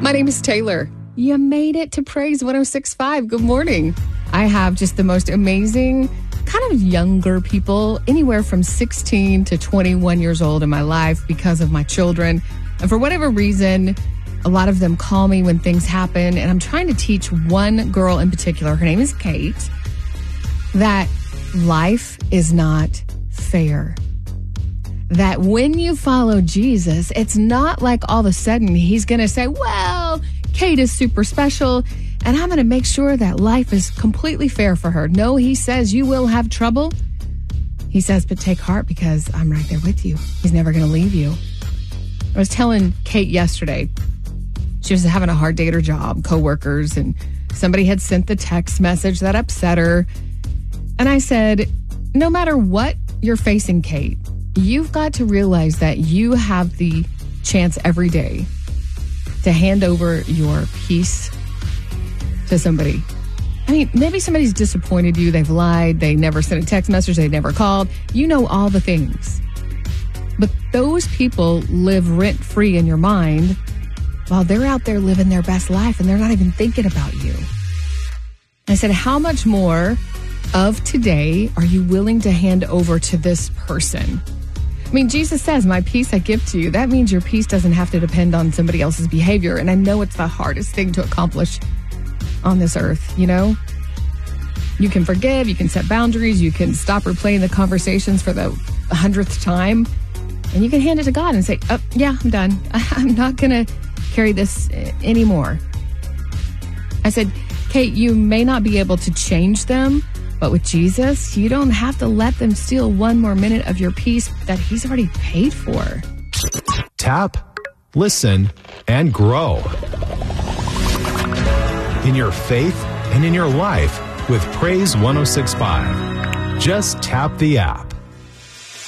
My name is Taylor. You made it to Praise 106.5. Good morning. I have just the most amazing, kind of younger people, anywhere from 16 to 21 years old in my life because of my children. And for whatever reason, a lot of them call me when things happen. And I'm trying to teach one girl in particular, her name is Kate, that life is not fair. That when you follow Jesus, it's not like all of a sudden he's going to say, well, Kate is super special, and I'm going to make sure that life is completely fair for her. No, he says you will have trouble. He says, but take heart because I'm right there with you. He's never going to leave you. I was telling Kate yesterday, she was having a hard day at her job, coworkers, and somebody had sent the text message that upset her. And I said, no matter what you're facing, Kate, you've got to realize that you have the chance every day to hand over your peace to somebody. I mean, maybe somebody's disappointed you. They've lied. They never sent a text message. They never called. You know all the things. But those people live rent-free in your mind while they're out there living their best life and they're not even thinking about you. I said, how much more of today are you willing to hand over to this person? I mean, Jesus says, my peace I give to you. That means your peace doesn't have to depend on somebody else's behavior. And I know it's the hardest thing to accomplish on this earth, you know? You can forgive, you can set boundaries, you can stop replaying the conversations for the 100th time, and you can hand it to God and say, oh, yeah, I'm done. I'm not going to carry this anymore. I said, Kate, you may not be able to change them, but with Jesus, you don't have to let them steal one more minute of your peace that he's already paid for. Tap, listen, and grow in your faith and in your life with Praise 106.5. Just tap the app.